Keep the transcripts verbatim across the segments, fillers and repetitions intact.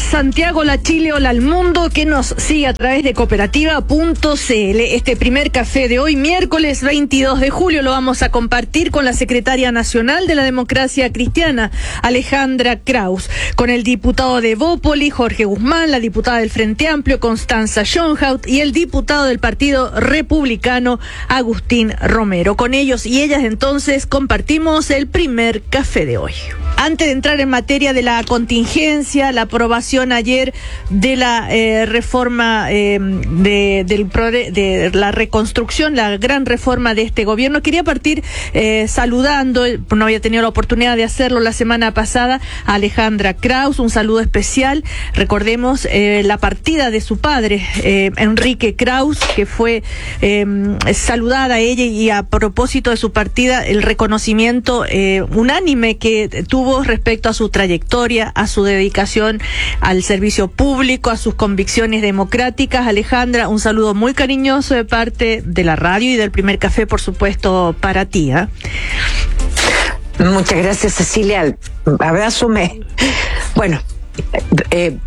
Santiago, la Chile, hola al mundo que nos sigue a través de cooperativa punto c l. Este primer café de hoy, miércoles veintidós de julio, lo vamos a compartir con la secretaria nacional de la Democracia Cristiana, Alejandra Kraus, con el diputado de Bópoli, Jorge Guzmán, la diputada del Frente Amplio, Constanza Schoenhout, y el diputado del Partido Republicano, Agustín Romero. Con ellos y ellas entonces compartimos el primer café de hoy. Antes de entrar en materia de la contingencia, la aprobación ayer de la eh, reforma eh, de, del, de la reconstrucción, la gran reforma de este gobierno, quería partir eh, saludando, no había tenido la oportunidad de hacerlo la semana pasada, a Alejandra Kraus, un saludo especial. Recordemos eh, la partida de su padre, eh, Enrique Kraus, que fue eh, saludada a ella, y a propósito de su partida, el reconocimiento eh, unánime que tuvo respecto a su trayectoria, a su dedicación al servicio público, a sus convicciones democráticas. Alejandra, un saludo muy cariñoso de parte de la radio y del primer café, por supuesto, para ti, ¿eh? Muchas gracias, Cecilia. Abrazo. Me... Bueno, eh,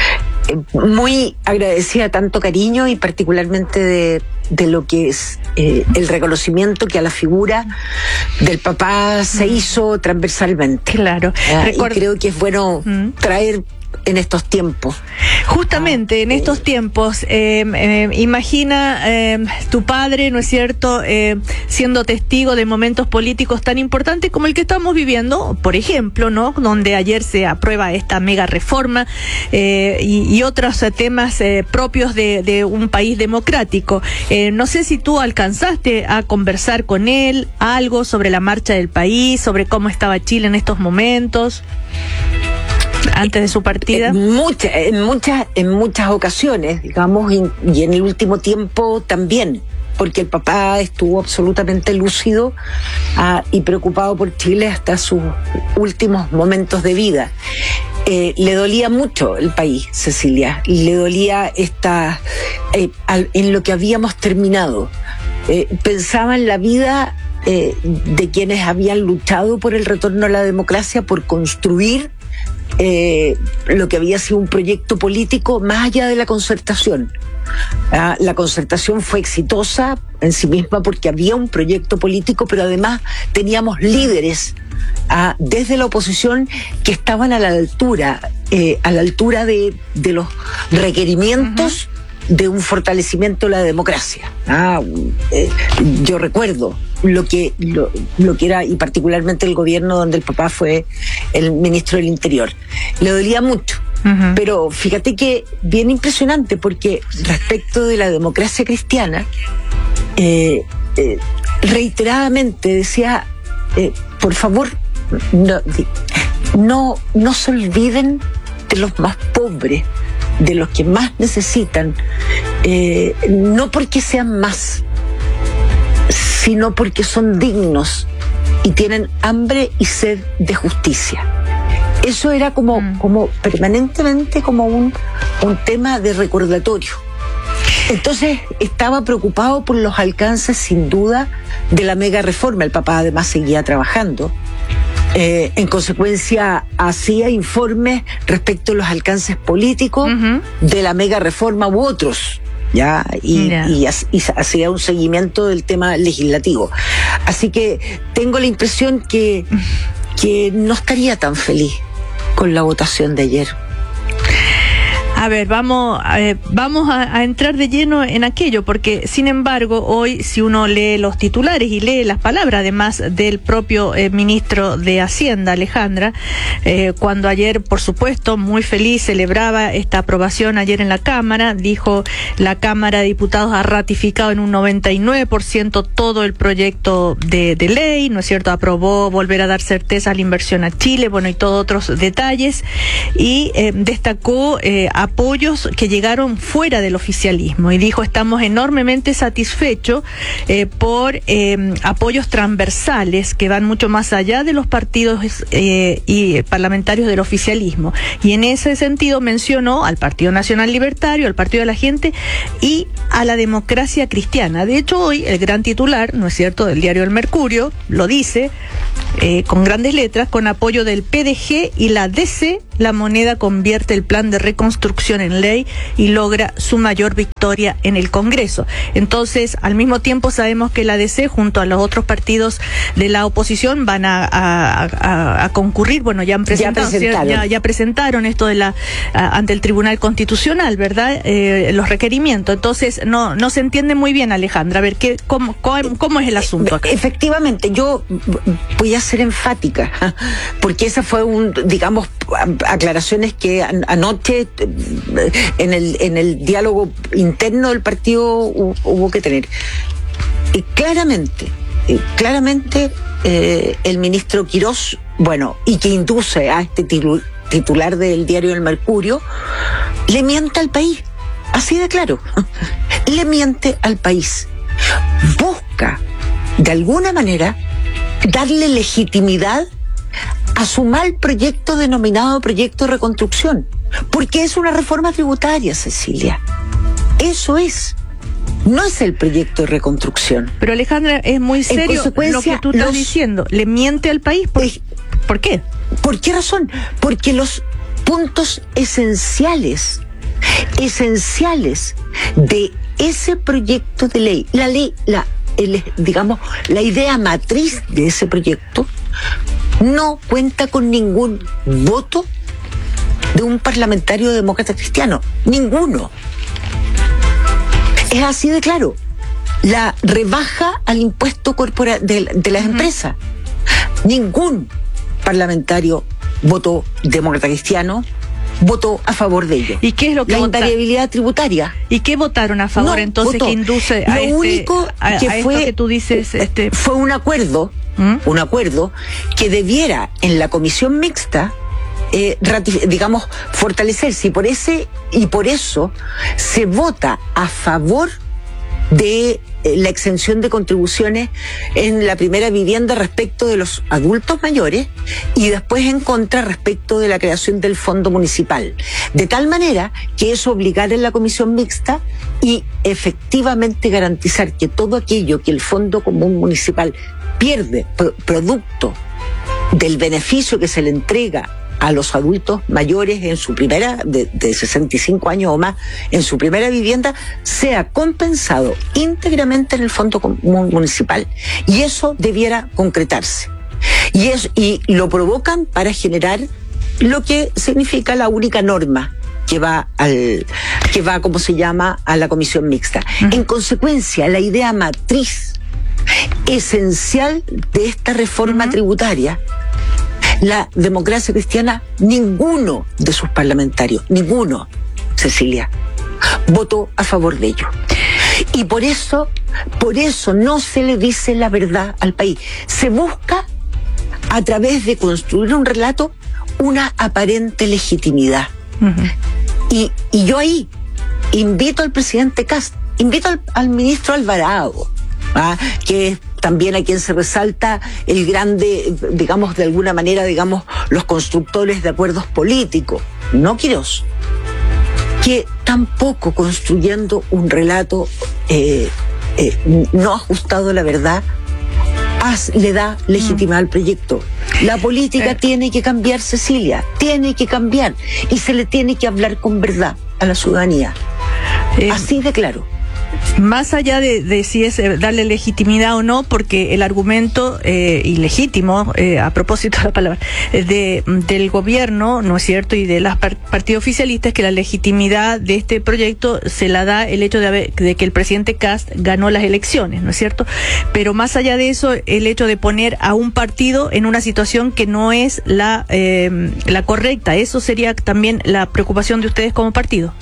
muy agradecida de tanto cariño y particularmente de, de lo que es eh, el reconocimiento que a la figura del papá se hizo transversalmente. Claro. Ah, Record... y creo que es bueno mm. traer en estos tiempos. Justamente ah, en estos eh, tiempos, eh, eh, imagina eh, tu padre, ¿no es cierto?, eh, siendo testigo de momentos políticos tan importantes como el que estamos viviendo, por ejemplo, ¿no?, donde ayer se aprueba esta mega reforma eh, y, y otros temas eh, propios de, de un país democrático. Eh, no sé si tú alcanzaste a conversar con él algo sobre la marcha del país, sobre cómo estaba Chile en estos momentos antes de su partida. En muchas, en muchas, en muchas ocasiones, digamos, y, y en el último tiempo también, porque el papá estuvo absolutamente lúcido ah, y preocupado por Chile hasta sus últimos momentos de vida. Eh, le dolía mucho el país, Cecilia, le dolía esta eh, al, en lo que habíamos terminado. Eh, pensaba en la vida eh, de quienes habían luchado por el retorno a la democracia, por construir Eh, lo que había sido un proyecto político más allá de la concertación. Ah, la concertación fue exitosa en sí misma porque había un proyecto político, pero además teníamos líderes ah, desde la oposición que estaban a la altura, eh, a la altura de, de los requerimientos uh-huh. de un fortalecimiento de la democracia. Ah, eh, yo recuerdo lo que lo, lo que era, y particularmente el gobierno donde el papá fue el ministro del Interior. Le dolía mucho. Uh-huh. Pero fíjate que bien impresionante, porque respecto de la democracia cristiana, eh, eh, reiteradamente decía, eh, por favor, no, no, no se olviden de los más pobres, de los que más necesitan, eh, no porque sean más, sino porque son dignos y tienen hambre y sed de justicia. Eso era como, mm. como permanentemente como un, un tema de recordatorio. Entonces estaba preocupado por los alcances, sin duda, de la mega reforma. El papá además seguía trabajando. Eh, en consecuencia, hacía informes respecto a los alcances políticos uh-huh. de la mega reforma u otros. Ya, y, y, y hacía un seguimiento del tema legislativo. Así que tengo la impresión que, que no estaría tan feliz con la votación de ayer. A ver, vamos, eh, vamos a, a entrar de lleno en aquello, porque sin embargo hoy, si uno lee los titulares y lee las palabras además del propio eh, ministro de Hacienda, Alejandra, eh, cuando ayer, por supuesto, muy feliz, celebraba esta aprobación ayer en la Cámara, dijo: la Cámara de Diputados ha ratificado en un noventa y nueve por ciento todo el proyecto de, de ley, ¿no es cierto?, aprobó volver a dar certeza a la inversión a Chile, bueno, y todos otros detalles, y eh, destacó eh, a apoyos que llegaron fuera del oficialismo, y dijo: estamos enormemente satisfechos eh, por eh, apoyos transversales que van mucho más allá de los partidos eh, y parlamentarios del oficialismo, y en ese sentido mencionó al Partido Nacional Libertario, al Partido de la Gente y a la Democracia Cristiana. De hecho, hoy el gran titular, ¿no es cierto?, del diario El Mercurio lo dice eh, con grandes letras: con apoyo del P D G y la D C La Moneda convierte el plan de reconstrucción en ley y logra su mayor victoria en el Congreso. Entonces, al mismo tiempo sabemos que la A D C junto a los otros partidos de la oposición van a, a, a, a concurrir, bueno, ya han presentado, ya presentaron, ya, ya presentaron esto de la a, ante el Tribunal Constitucional, ¿verdad? Eh, los requerimientos. Entonces, no no se entiende muy bien, Alejandra. A ver, ¿qué, cómo, cómo, cómo es el asunto acá? Efectivamente, yo voy a ser enfática, porque esa fue un, digamos, aclaraciones que anoche en el en el diálogo interno del partido hubo que tener. Y claramente, claramente eh, el ministro Quirós, bueno, y que induce a este titular del diario El Mercurio, le miente al país, así de claro, le miente al país. Busca, de alguna manera, darle legitimidad a su mal proyecto denominado proyecto de reconstrucción, porque es una reforma tributaria, Cecilia. Eso es. No es el proyecto de reconstrucción. Pero Alejandra, es muy serio lo que tú estás los, diciendo. ¿Le miente al país? ¿Por, eh, ¿Por qué? ¿Por qué razón? Porque los puntos esenciales, esenciales de ese proyecto de ley, la ley, la, el, digamos, la idea matriz de ese proyecto, no cuenta con ningún voto de un parlamentario demócrata cristiano. Ninguno. Es así de claro. La rebaja al impuesto corpora de, de las uh-huh. empresas. Ningún parlamentario votó demócrata cristiano, votó a favor de ello. ¿Y qué es lo que la vota... invariabilidad tributaria? ¿Y qué votaron a favor no, entonces votó. que induce a, lo este, único a, que a fue, esto que tú dices? Este... Fue un acuerdo, ¿Mm? un acuerdo que debiera en la comisión mixta Eh, ratif- digamos, fortalecerse, y por ese y por eso se vota a favor de eh, la exención de contribuciones en la primera vivienda respecto de los adultos mayores y después en contra respecto de la creación del fondo municipal, de tal manera que eso obligara en la comisión mixta y efectivamente garantizar que todo aquello que el Fondo Común Municipal pierde pro- producto del beneficio que se le entrega a los adultos mayores en su primera, de, de sesenta y cinco años o más, en su primera vivienda, sea compensado íntegramente en el Fondo Común Municipal. Y eso debiera concretarse. Y, es, y lo provocan para generar lo que significa la única norma que va al, que va, como se llama, a la comisión mixta. Uh-huh. En consecuencia, la idea matriz esencial de esta reforma uh-huh. tributaria, la democracia cristiana, ninguno de sus parlamentarios, ninguno, Cecilia, votó a favor de ello. Y por eso, por eso no se le dice la verdad al país. Se busca, a través de construir un relato, una aparente legitimidad. Uh-huh. Y, y yo ahí invito al presidente Kast, invito al, al ministro Alvarado, ¿ah? que es también a quien se resalta el grande, digamos, de alguna manera, digamos, los constructores de acuerdos políticos, no Quirós, que tampoco construyendo un relato eh, eh, no ajustado a la verdad, as, le da legitimidad mm. al proyecto. La política eh. tiene que cambiar, Cecilia, tiene que cambiar, y se le tiene que hablar con verdad a la ciudadanía. Eh. Así de claro. Más allá de, de si es darle legitimidad o no, porque el argumento eh, ilegítimo, eh, a propósito de la palabra, de, del gobierno, ¿no es cierto?, y de las par- partidos oficialistas, que la legitimidad de este proyecto se la da el hecho de, haber, de que el presidente Kast ganó las elecciones, ¿no es cierto? Pero más allá de eso, el hecho de poner a un partido en una situación que no es la, eh, la correcta, eso sería también la preocupación de ustedes como partido.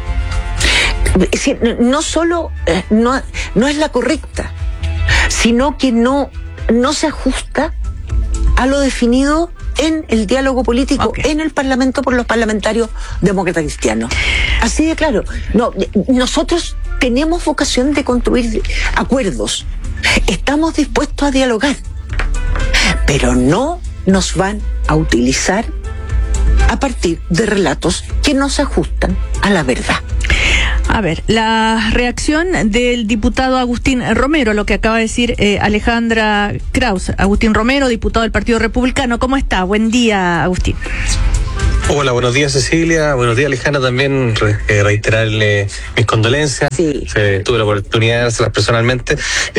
Es decir, no solo eh, no, no es la correcta, sino que no, no se ajusta a lo definido en el diálogo político, okay. en el Parlamento por los parlamentarios demócratas cristianos. Así de claro. No, nosotros tenemos vocación de construir acuerdos. Estamos dispuestos a dialogar, pero no nos van a utilizar a partir de relatos que no se ajustan a la verdad. A ver, la reacción del diputado Agustín Romero, lo que acaba de decir eh, Alejandra Kraus. Agustín Romero, diputado del Partido Republicano. ¿Cómo está? Buen día, Agustín. Hola, buenos días Cecilia, buenos días Alejandra, también eh, reiterarle mis condolencias. Sí. Eh, tuve la oportunidad de dárselas personalmente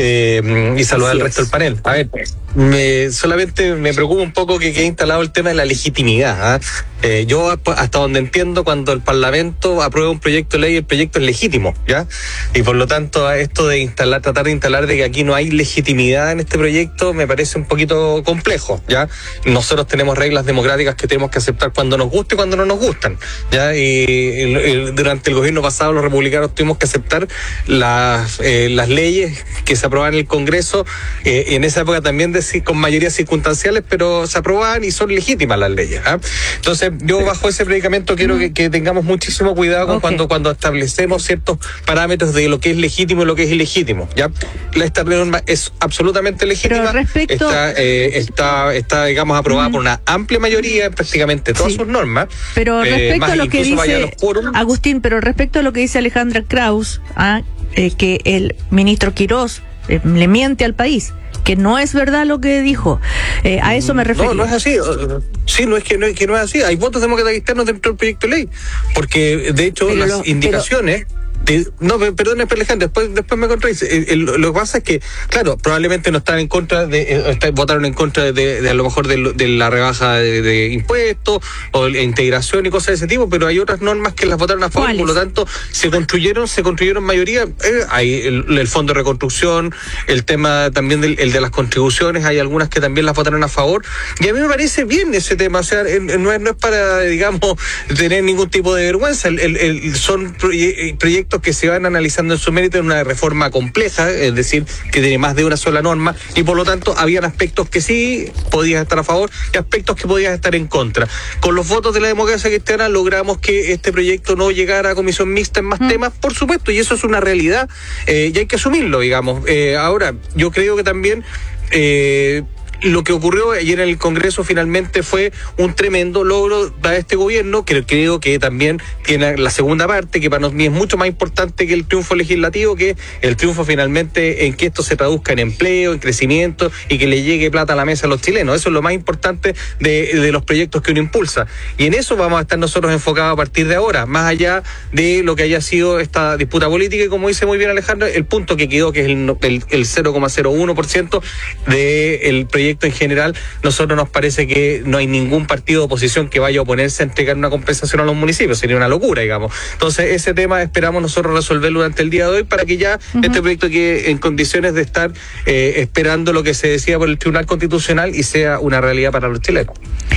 eh, y saludar al resto del panel. A ver, me, solamente me preocupa un poco que quede instalado el tema de la legitimidad. ¿eh? Eh, yo hasta donde entiendo, cuando el Parlamento aprueba un proyecto de ley, el proyecto es legítimo, ¿ya? Y por lo tanto, esto de instalar, tratar de instalar de que aquí no hay legitimidad en este proyecto, me parece un poquito complejo, ¿ya? Nosotros tenemos reglas democráticas que tenemos que aceptar cuando nos guste y cuando no nos gustan, ¿ya? Y, y, y durante el gobierno pasado los republicanos tuvimos que aceptar las, eh, las leyes que se aprobaban en el Congreso, eh, y en esa época también de, con mayorías circunstanciales, pero se aprobaban y son legítimas las leyes, ¿eh? Entonces, yo bajo ese predicamento quiero que, que tengamos muchísimo cuidado con okay. cuando, cuando establecemos ciertos parámetros de lo que es legítimo y lo que es ilegítimo, ¿ya? Esta norma es absolutamente legítima, respecto... está, eh, está, está, digamos, aprobada uh-huh. por una amplia mayoría en prácticamente todas sí. sus normas. Pero respecto eh, a lo que dice, Agustín, pero respecto a lo que dice Alejandra Kraus, ¿ah? eh, que el ministro Quirós eh, le miente al país, que no es verdad lo que dijo. Eh, a eso me refiero. No, no es así. Sí, no es que no es, que no es así. Hay votos demócratas externos dentro del proyecto de ley. Porque, de hecho, pero las lo, indicaciones... Pero... No, perdón, Alejandro, después, después me contradice. Lo que pasa es que, claro, probablemente no están en contra de, eh, votaron en contra de, de, de a lo mejor de, de la rebaja de, de impuestos o de integración y cosas de ese tipo, pero hay otras normas que las votaron a favor, por lo tanto, se construyeron, se construyeron mayoría. Eh, hay el, el fondo de reconstrucción, el tema también del el de las contribuciones, hay algunas que también las votaron a favor, y a mí me parece bien ese tema, o sea, no es, no es para, digamos, tener ningún tipo de vergüenza, el, el, el, son proyectos que se van analizando en su mérito en una reforma compleja, es decir, que tiene más de una sola norma, y por lo tanto habían aspectos que sí podías estar a favor y aspectos que podías estar en contra. Con los votos de la democracia cristiana logramos que este proyecto no llegara a comisión mixta en más mm. temas, por supuesto, y eso es una realidad, eh, y hay que asumirlo, digamos. Eh, ahora, yo creo que también eh, lo que ocurrió ayer en el Congreso finalmente fue un tremendo logro de este gobierno, que creo que también tiene la segunda parte, que para mí es mucho más importante que el triunfo legislativo, que el triunfo finalmente en que esto se traduzca en empleo, en crecimiento y que le llegue plata a la mesa a los chilenos. Eso es lo más importante de, de los proyectos que uno impulsa. Y en eso vamos a estar nosotros enfocados a partir de ahora, más allá de lo que haya sido esta disputa política, y como dice muy bien Alejandro, el punto que quedó, que es el, el, el cero coma cero uno por ciento del proyecto en general. Nosotros nos parece que no hay ningún partido de oposición que vaya a oponerse a entregar una compensación a los municipios, sería una locura, digamos. Entonces ese tema esperamos nosotros resolverlo durante el día de hoy para que ya uh-huh. este proyecto quede en condiciones de estar eh, esperando lo que se decía por el Tribunal Constitucional y sea una realidad para los chilenos.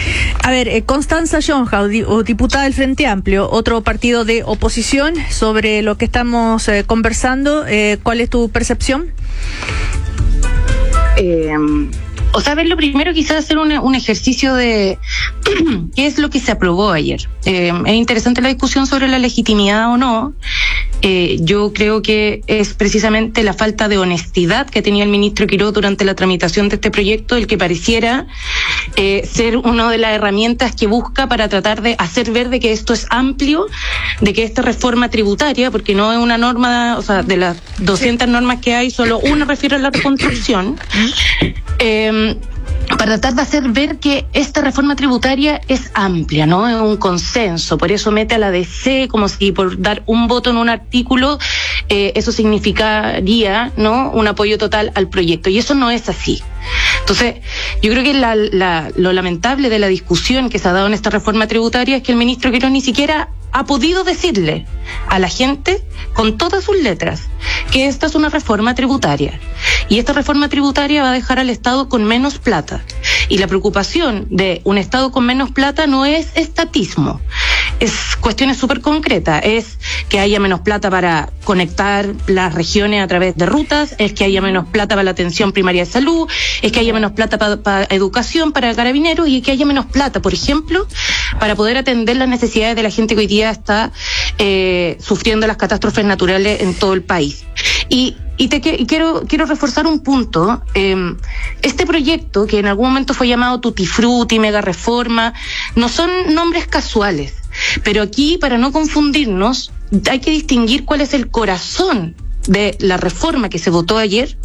A ver, eh, Constanza Jonja, diputada del Frente Amplio, otro partido de oposición, sobre lo que estamos eh, conversando, eh, ¿cuál es tu percepción? Eh... O sea, ver, lo primero quizás hacer un, un ejercicio de qué es lo que se aprobó ayer. Eh, es interesante la discusión sobre la legitimidad o no. Eh, yo creo que es precisamente la falta de honestidad que tenía el ministro Quirós durante la tramitación de este proyecto el que pareciera eh, ser una de las herramientas que busca para tratar de hacer ver de que esto es amplio, de que esta reforma tributaria, porque no es una norma, o sea, de las doscientas normas que hay, solo una refiere a la reconstrucción, eh, para tratar de hacer ver que esta reforma tributaria es amplia, ¿no? Es un consenso, por eso mete a la D C como si por dar un voto en un artículo, eh, eso significaría, ¿no?, un apoyo total al proyecto, y eso no es así. Entonces, yo creo que la, la, lo lamentable de la discusión que se ha dado en esta reforma tributaria es que el ministro Quirós ni siquiera ha podido decirle a la gente con todas sus letras que esta es una reforma tributaria, y esta reforma tributaria va a dejar al Estado con menos plata, y la preocupación de un Estado con menos plata no es estatismo, es cuestiones súper concretas, es que haya menos plata para conectar las regiones a través de rutas, es que haya menos plata para la atención primaria de salud, es que haya menos plata para pa educación, para carabineros, y que haya menos plata, por ejemplo, para poder atender las necesidades de la gente que hoy día está eh, sufriendo las catástrofes naturales en todo el país. Y, y, te, y quiero, quiero reforzar un punto. Eh, este proyecto, que en algún momento fue llamado Tutti Frutti, Mega Reforma, no son nombres casuales. Pero aquí, para no confundirnos, hay que distinguir cuál es el corazón de la reforma que se votó ayer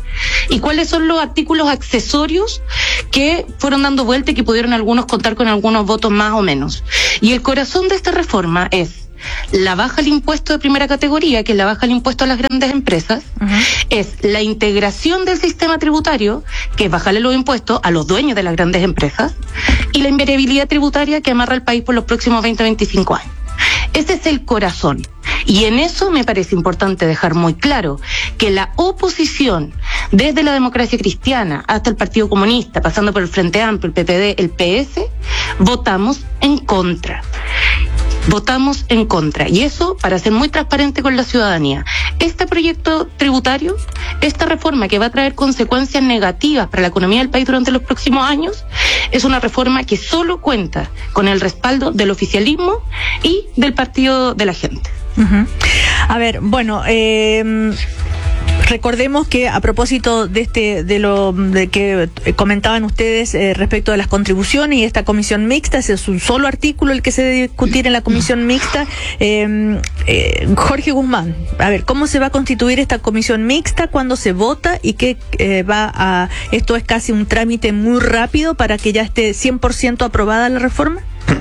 y cuáles son los artículos accesorios que fueron dando vuelta y que pudieron algunos contar con algunos votos más o menos. Y el corazón de esta reforma es la baja al impuesto de primera categoría, que es la baja al impuesto a las grandes empresas, uh-huh. es la integración del sistema tributario, que es bajarle los impuestos a los dueños de las grandes empresas, y la invariabilidad tributaria que amarra al país por los próximos veinte a veinticinco años. Ese es el corazón. Y en eso me parece importante dejar muy claro que la oposición, desde la Democracia Cristiana hasta el Partido Comunista, pasando por el Frente Amplio, el P P D, el P S, votamos en contra. Votamos en contra. Y eso para ser muy transparente con la ciudadanía. Este proyecto tributario, esta reforma que va a traer consecuencias negativas para la economía del país durante los próximos años, es una reforma que solo cuenta con el respaldo del oficialismo y del Partido de la Gente. Uh-huh. A ver, bueno, eh... recordemos que a propósito de este de lo de que comentaban ustedes eh, respecto de las contribuciones y esta comisión mixta, ese es un solo artículo el que se debe discutir en la comisión mixta. Eh, eh, Jorge Guzmán, a ver, ¿cómo se va a constituir esta comisión mixta? ¿Cuándo se vota? ¿Y qué eh, va a...? Esto es casi un trámite muy rápido para que ya esté cien por ciento aprobada la reforma.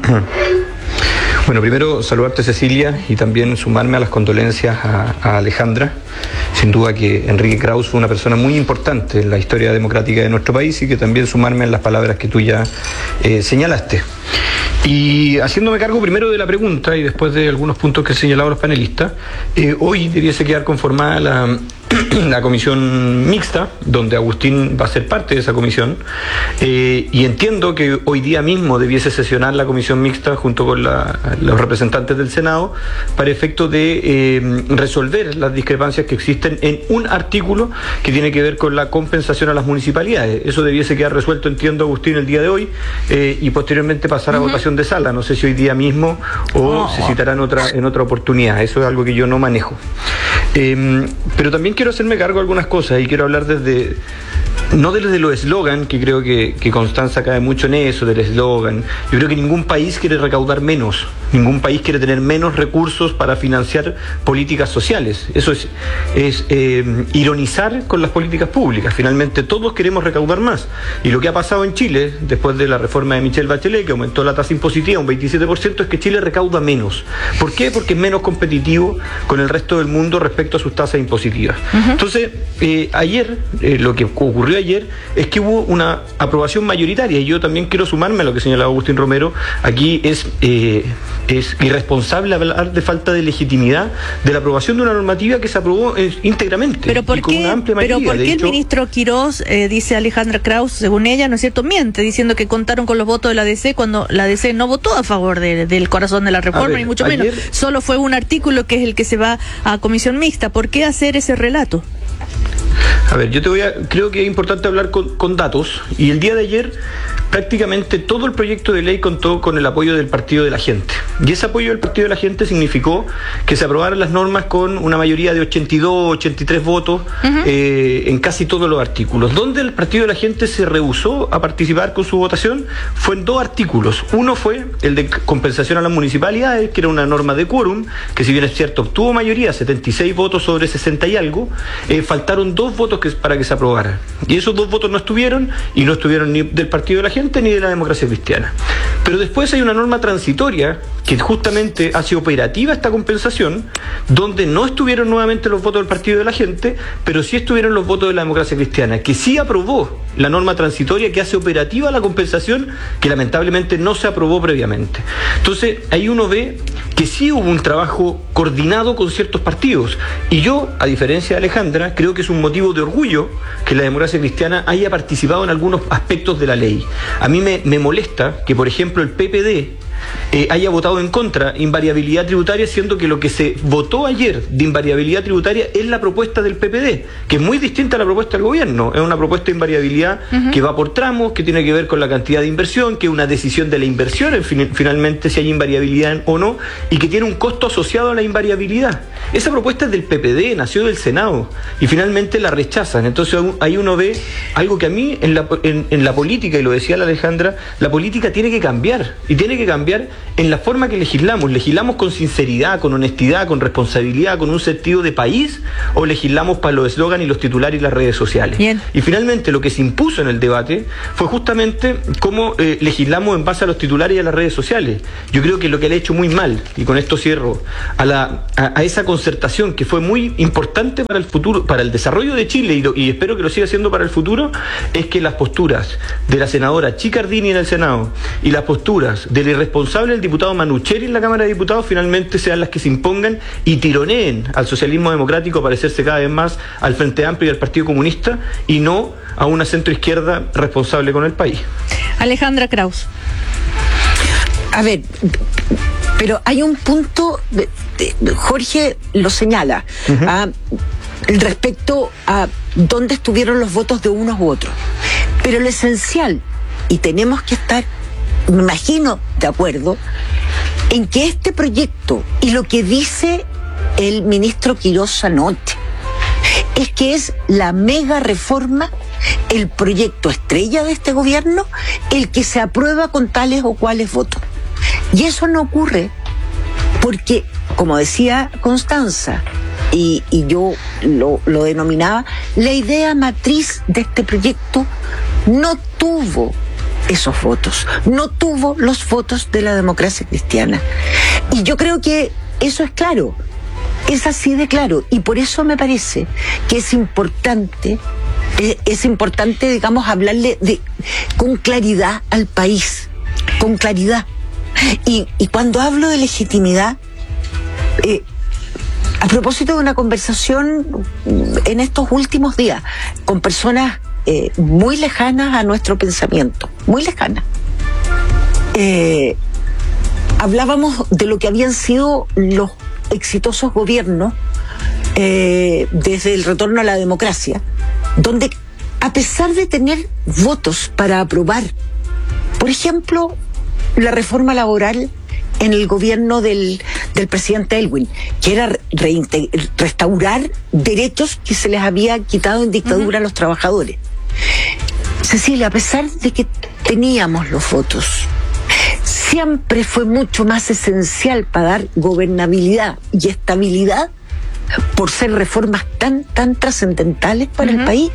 Bueno, primero saludarte, Cecilia, y también sumarme a las condolencias a, a Alejandra. Sin duda que Enrique Krauss fue una persona muy importante en la historia democrática de nuestro país, y que también sumarme en las palabras que tú ya eh, señalaste. Y haciéndome cargo primero de la pregunta y después de algunos puntos que señalaban los panelistas, eh, hoy debiese quedar conformada la... la comisión mixta, donde Agustín va a ser parte de esa comisión, eh, y entiendo que hoy día mismo debiese sesionar la comisión mixta junto con la, los representantes del Senado para efecto de eh, resolver las discrepancias que existen en un artículo que tiene que ver con la compensación a las municipalidades. Eso debiese quedar resuelto, entiendo, Agustín, el día de hoy, eh, y posteriormente pasar a uh-huh. votación de sala. No sé si hoy día mismo o oh. se citará en otra, en otra oportunidad. Eso es algo que yo no manejo. Eh, pero también quiero hacerme cargo de algunas cosas y quiero hablar desde, no desde los eslogan, que creo que, que Constanza cae mucho en eso, del eslogan. Yo creo que ningún país quiere recaudar menos, ningún país quiere tener menos recursos para financiar políticas sociales. Eso es, es eh, ironizar con las políticas públicas. Finalmente todos queremos recaudar más. Y lo que ha pasado en Chile, después de la reforma de Michelle Bachelet, que aumentó la tasa impositiva a un veintisiete por ciento, es que Chile recauda menos. ¿Por qué? Porque es menos competitivo con el resto del mundo respecto a sus tasas impositivas. Uh-huh. Entonces, eh, ayer, eh, lo que ocurrió ayer es que hubo una aprobación mayoritaria, y yo también quiero sumarme a lo que señalaba Agustín Romero. Aquí es, eh, es irresponsable hablar de falta de legitimidad de la aprobación de una normativa que se aprobó eh, íntegramente. ¿Pero por y con qué, una amplia mayoría. ¿pero por qué de el hecho, ministro Quirós, eh, dice Alejandra Krauss, según ella, ¿no es cierto?, miente, diciendo que contaron con los votos de la D C cuando la D C no votó a favor de, del corazón de la reforma, ver, ni mucho ayer, menos. Solo fue un artículo que es el que se va a comisión mixta. ¿Por qué hacer ese relato? A ver, yo te voy a... Creo que es importante hablar con, con datos, y el día de ayer prácticamente todo el proyecto de ley contó con el apoyo del Partido de la Gente. Y ese apoyo del Partido de la Gente significó que se aprobaran las normas con una mayoría de ochenta y dos, ochenta y tres votos uh-huh. eh, en casi todos los artículos. Donde el Partido de la Gente se rehusó a participar con su votación fue en dos artículos. Uno fue el de compensación a las municipalidades, que era una norma de quórum, que si bien es cierto obtuvo mayoría, setenta y seis votos sobre sesenta y algo, eh, faltaron dos votos que, para que se aprobara. Y esos dos votos no estuvieron, y no estuvieron ni del Partido de la Gente ni de la Democracia Cristiana. Pero después hay una norma transitoria que justamente hace operativa esta compensación, donde no estuvieron nuevamente los votos del Partido de la Gente, pero sí estuvieron los votos de la Democracia Cristiana, que sí aprobó la norma transitoria que hace operativa la compensación, que lamentablemente no se aprobó previamente. Entonces ahí uno ve que sí hubo un trabajo coordinado con ciertos partidos, y yo, a diferencia de Alejandra, creo que es un motivo de orgullo que la Democracia Cristiana haya participado en algunos aspectos de la ley. A mí me, me molesta que, por ejemplo, el P P D eh, haya votado en contra invariabilidad tributaria, siendo que lo que se votó ayer de invariabilidad tributaria es la propuesta del P P D, que es muy distinta a la propuesta del gobierno. Es una propuesta de invariabilidad uh-huh. que va por tramos, que tiene que ver con la cantidad de inversión, que es una decisión de la inversión, en fin, finalmente si hay invariabilidad o no, y que tiene un costo asociado a la invariabilidad. Esa propuesta es del P P D, nació del Senado, y finalmente la rechazan. Entonces ahí uno ve algo que a mí en la, en, en la política, y lo decía la Alejandra, la política tiene que cambiar, y tiene que cambiar cambiar en la forma que legislamos. ¿Legislamos con sinceridad, con honestidad, con responsabilidad, con un sentido de país, o legislamos para los eslóganes y los titulares y las redes sociales? Bien. Y finalmente lo que se impuso en el debate fue justamente cómo eh, legislamos en base a los titulares y a las redes sociales. Yo creo que lo que le ha hecho muy mal, y con esto cierro, a, la, a, a esa concertación que fue muy importante para el futuro, para el desarrollo de Chile, y, lo, y espero que lo siga siendo para el futuro, es que las posturas de la senadora Chicardini en el Senado y las posturas del irresponsable del diputado Manucheri en la Cámara de Diputados finalmente sean las que se impongan y tironeen al socialismo democrático a parecerse cada vez más al Frente Amplio y al Partido Comunista, y no a una centroizquierda responsable con el país. Alejandra Kraus. A ver, pero hay un punto, de, de, Jorge lo señala, uh-huh. a, respecto a dónde estuvieron los votos de unos u otros. Pero lo esencial, y tenemos que estar, me imagino, de acuerdo, en que este proyecto y lo que dice el ministro Quirós anoche es que es la mega reforma, el proyecto estrella de este gobierno, el que se aprueba con tales o cuales votos. Y eso no ocurre porque, como decía Constanza, y, y yo lo, lo denominaba, la idea matriz de este proyecto no tuvo esos votos, no tuvo los votos de la democracia cristiana. Y yo creo que eso es claro, es así de claro, y por eso me parece que es importante, es, es importante, digamos, hablarle de, con claridad al país, con claridad. Y, y cuando hablo de legitimidad, eh, a propósito de una conversación en estos últimos días con personas eh, muy lejanas a nuestro pensamiento, muy lejanas, eh, hablábamos de lo que habían sido los exitosos gobiernos eh, desde el retorno a la democracia, donde a pesar de tener votos para aprobar, por ejemplo, la reforma laboral en el gobierno del, del presidente Elwin, que era restaurar derechos que se les había quitado en dictadura uh-huh. a los trabajadores. Cecilia, a pesar de que teníamos los votos, siempre fue mucho más esencial para dar gobernabilidad y estabilidad, por ser reformas tan, tan trascendentales para uh-huh. el país,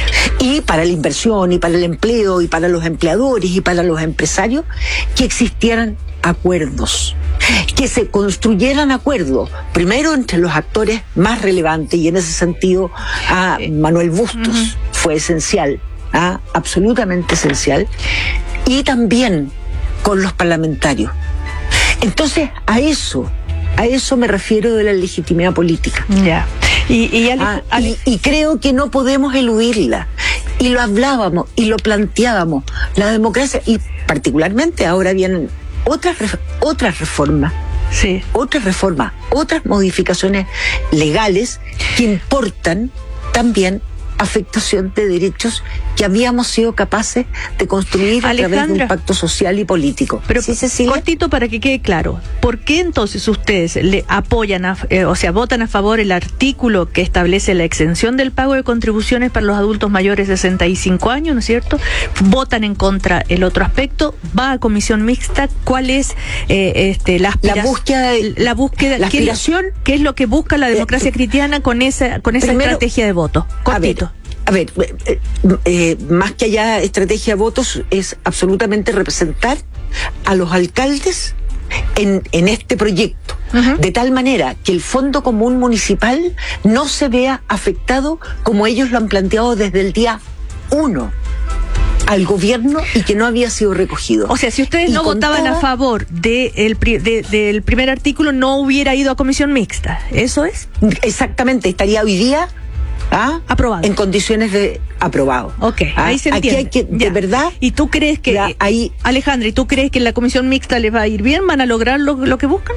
y para la inversión, y para el empleo, y para los empleadores, y para los empresarios, que existieran acuerdos, que se construyeran acuerdos, primero entre los actores más relevantes, y en ese sentido a Manuel Bustos uh-huh. fue esencial, ¿ah? absolutamente esencial, y también con los parlamentarios. Entonces, a eso, a eso me refiero de la legitimidad política. Ya. Y, y, Ale, ah, Ale... y, y creo que no podemos eludirla. Y lo hablábamos y lo planteábamos. La democracia, y particularmente ahora vienen otras otras reformas. Sí. Otras reformas, otras modificaciones legales que importan también afectación de derechos que habíamos sido capaces de construir Alejandra, a través de un pacto social y político. Pero ¿sí, Cecilia? Cortito para que quede claro, ¿por qué entonces ustedes le apoyan, a, eh, o sea, votan a favor el artículo que establece la exención del pago de contribuciones para los adultos mayores de sesenta y cinco años, ¿no es cierto? Votan en contra el otro aspecto, va a comisión mixta, ¿cuál es eh, este, la aspiración? La búsqueda, de, la búsqueda, la aspiración, ¿qué, ¿qué es lo que busca la democracia eh, cristiana con esa, con esa primero, estrategia de voto? Cortito. A ver, eh, eh, más que haya estrategia de votos, es absolutamente representar a los alcaldes en, en este proyecto, uh-huh. de tal manera que el Fondo Común Municipal no se vea afectado como ellos lo han planteado desde el día uno al gobierno y que no había sido recogido. O sea, si ustedes y no votaban toda... a favor de el, de, del primer artículo, no hubiera ido a comisión mixta, ¿eso es? Exactamente, estaría hoy día ¿Ah? aprobado. En condiciones de aprobado. Ok, ¿Ah? ahí se entiende. Aquí hay que, de ya. verdad. ¿Y tú crees que, ya, ahí, Alejandra, ¿y tú crees que en la comisión mixta les va a ir bien? ¿Van a lograr lo, lo que buscan?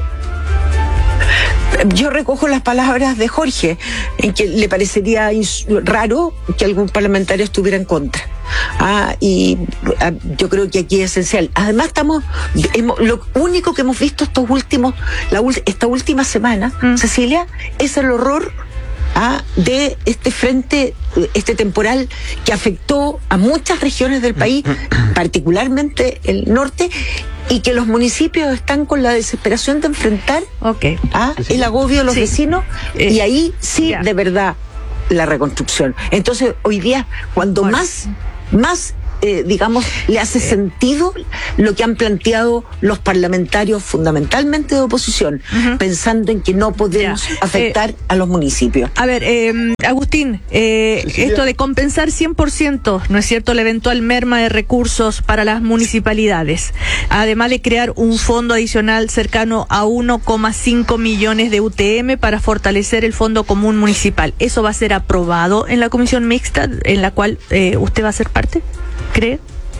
Yo recojo las palabras de Jorge, en que le parecería ins- raro que algún parlamentario estuviera en contra. Ah, y ah, yo creo que aquí es esencial. Además, estamos, hemos, lo único que hemos visto estos últimos, la, esta última semana, mm. Cecilia, es el horror ah, de este frente, este temporal que afectó a muchas regiones del país, particularmente el norte, y que los municipios están con la desesperación de enfrentar okay. ah, el agobio de los sí. vecinos, eh, y ahí sí, ya. de verdad, la reconstrucción. Entonces, hoy día, cuando bueno. más, más Eh, digamos, le hace sentido lo que han planteado los parlamentarios fundamentalmente de oposición, uh-huh. pensando en que no podemos yeah. afectar eh, a los municipios. A ver, eh, Agustín, eh, esto de compensar cien por ciento, ¿no es cierto?, la eventual merma de recursos para las municipalidades, además de crear un fondo adicional cercano a uno coma cinco millones de U T M para fortalecer el Fondo Común Municipal. ¿Eso va a ser aprobado en la comisión mixta en la cual eh, usted va a ser parte? ¿Cree?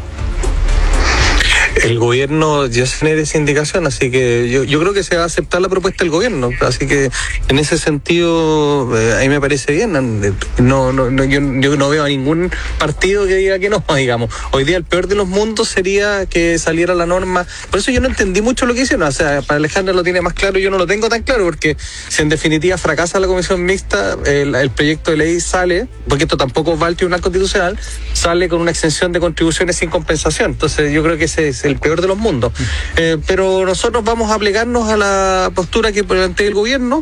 El gobierno ya se genera esa indicación, así que yo, yo creo que se va a aceptar la propuesta del gobierno, así que en ese sentido eh, a mí me parece bien. No, no, no yo, yo no veo a ningún partido que diga que no, digamos. Hoy día el peor de los mundos sería que saliera la norma. Por eso yo no entendí mucho lo que hicieron. O sea, para Alejandra lo tiene más claro, yo no lo tengo tan claro, porque si en definitiva fracasa la comisión mixta, el, el proyecto de ley sale, porque esto tampoco va al Tribunal Constitucional, sale con una exención de contribuciones sin compensación. Entonces yo creo que ese es el peor de los mundos. Eh, pero nosotros vamos a plegarnos a la postura que plantea el gobierno,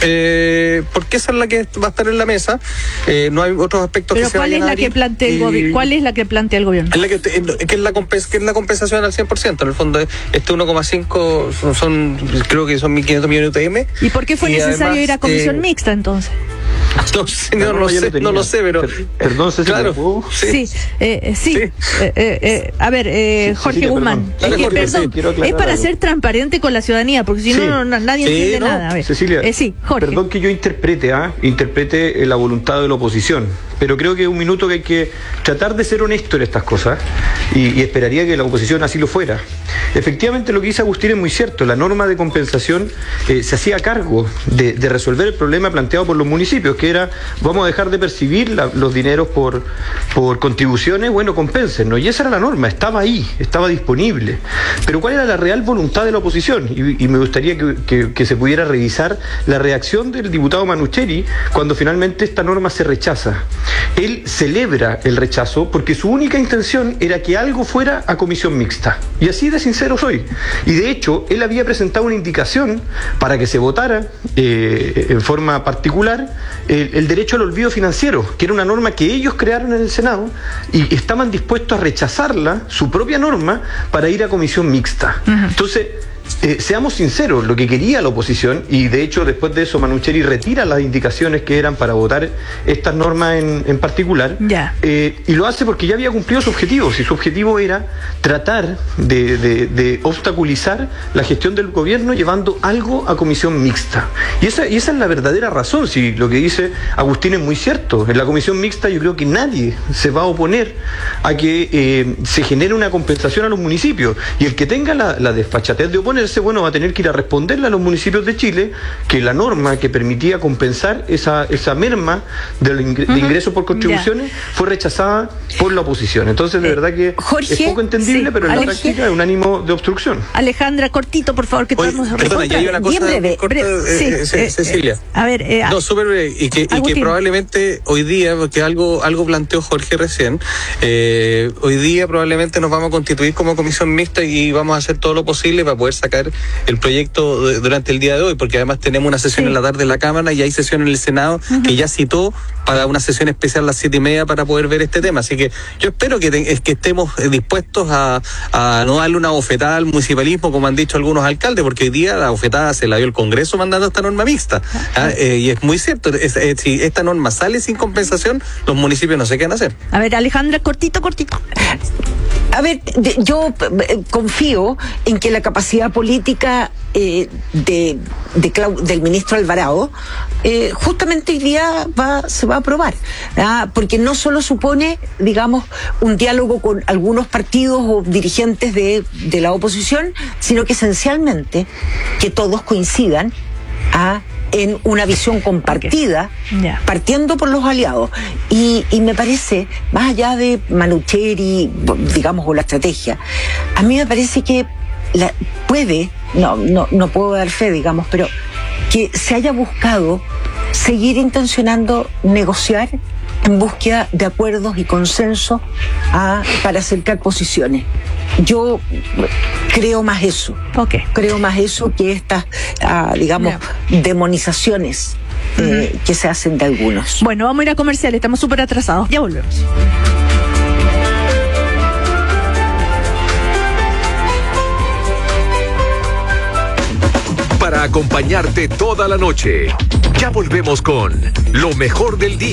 eh, porque esa es la que va a estar en la mesa. Eh, no hay otros aspectos pero que se ¿cuál vayan es la a que plantea el gobierno? ¿Cuál es la que plantea el gobierno? Es la que, que, es la compens, que es la compensación al cien por ciento. En el fondo, este uno coma cinco son, son, creo que son mil quinientos millones de U T M. ¿Y por qué fue y necesario además, ir a comisión eh, mixta entonces? No, sé, no, no, lo sé, no lo sé, pero... Perdón, Cecilia, claro, sí, sí, eh, sí. sí. Eh, eh, eh, a ver, eh, Jorge Cecilia, Guzmán, perdón. es, que, Jorge, perdón, sí, es para algo. ser transparente con la ciudadanía, porque si sí. no, no, nadie sí, entiende no. nada. A ver. Cecilia, eh, sí, Jorge. Perdón que yo interprete, ¿ah? interprete la voluntad de la oposición, pero creo que es un minuto que hay que tratar de ser honesto en estas cosas, y, y esperaría que la oposición así lo fuera. Efectivamente, lo que dice Agustín es muy cierto. La norma de compensación eh, se hacía cargo de, de resolver el problema planteado por los municipios, que era, vamos a dejar de percibir la, los dineros por, por contribuciones, bueno, compénsennos. Y esa era la norma, estaba ahí, estaba disponible. Pero ¿cuál era la real voluntad de la oposición? Y, y me gustaría que, que, que se pudiera revisar la reacción del diputado Manucheri cuando finalmente esta norma se rechaza. Él celebra el rechazo porque su única intención era que algo fuera a comisión mixta. Y así de sincero soy. Y de hecho, él había presentado una indicación para que se votara eh, en forma particular el, el derecho al olvido financiero, que era una norma que ellos crearon en el Senado y estaban dispuestos a rechazarla, su propia norma, para ir a comisión mixta. Uh-huh. Entonces, Eh, seamos sinceros, lo que quería la oposición, y de hecho después de eso Manucheri retira las indicaciones que eran para votar estas normas en, en particular, yeah. eh, y lo hace porque ya había cumplido su objetivo. Si su objetivo era tratar de, de, de obstaculizar la gestión del gobierno llevando algo a comisión mixta. Y esa, y esa es la verdadera razón. Si lo que dice Agustín es muy cierto, en la comisión mixta yo creo que nadie se va a oponer a que eh, se genere una compensación a los municipios, y el que tenga la, la desfachatez de oponerse, bueno, va a tener que ir a responderle a los municipios de Chile que la norma que permitía compensar esa, esa merma de, ingre, uh-huh. de ingresos por contribuciones yeah. fue rechazada por la oposición. Entonces, de eh, verdad que Jorge, es poco entendible, sí, pero en Alejandra, la práctica es un ánimo de obstrucción. Alejandra, cortito, por favor, que estamos perdona, ya hay una cosa breve, corta, breve, eh, sí, eh, Cecilia. Eh, a ver, eh, no, súper breve, y que, y que probablemente hoy día, porque algo, algo planteó Jorge recién, eh, hoy día probablemente nos vamos a constituir como comisión mixta y vamos a hacer todo lo posible para poder sacar el proyecto de, durante el día de hoy, porque además tenemos una sesión sí. en la tarde en la Cámara y hay sesión en el Senado uh-huh. que ya citó para una sesión especial a las siete y media para poder ver este tema. Así que yo espero que, te, que estemos dispuestos a, a no darle una bofetada al municipalismo, como han dicho algunos alcaldes, porque hoy día la bofetada se la dio el Congreso mandando esta norma mixta. ¿ah? Eh, y es muy cierto, es, es, si esta norma sale sin compensación, los municipios no sé qué van a hacer. A ver, Alejandra, cortito, cortito. A ver, de, yo eh, confío en que la capacidad política eh, de, de Clau, del ministro Alvarado eh, justamente hoy día va, se va a aprobar, ¿ah? Porque no solo supone, digamos, un diálogo con algunos partidos o dirigentes de, de la oposición, sino que esencialmente que todos coincidan a en una visión compartida, okay. yeah. partiendo por los aliados. Y, y me parece, más allá de Manucheri, digamos, o la estrategia, a mí me parece que la, puede, no, no, no puedo dar fe, digamos, pero que se haya buscado seguir intencionando negociar en búsqueda de acuerdos y consenso a, para acercar posiciones. Yo creo más eso. Okay. Creo más eso que estas, uh, digamos, yeah. demonizaciones eh, uh-huh. que se hacen de algunos. Bueno, vamos a ir a comercial, estamos súper atrasados. Ya volvemos. Para acompañarte toda la noche. Ya volvemos con lo mejor del día.